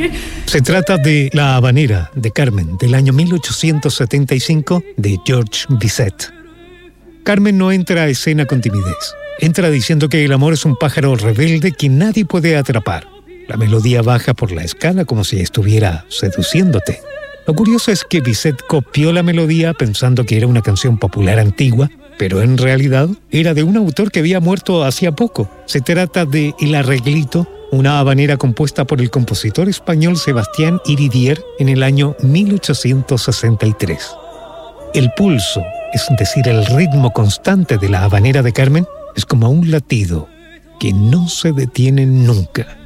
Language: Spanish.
Se trata de La Habanera de Carmen, del año 1875, de Georges Bizet. Carmen no entra a escena con timidez. Entra diciendo que el amor es un pájaro rebelde que nadie puede atrapar. La melodía baja por la escala como si estuviera seduciéndote. Lo curioso es que Bizet copió la melodía pensando que era una canción popular antigua, pero en realidad era de un autor que había muerto hacía poco. Se trata de El Arreglito, una habanera compuesta por el compositor español Sebastián Iridier en el año 1863. El pulso, es decir, el ritmo constante de la habanera de Carmen, es como un latido que no se detiene nunca.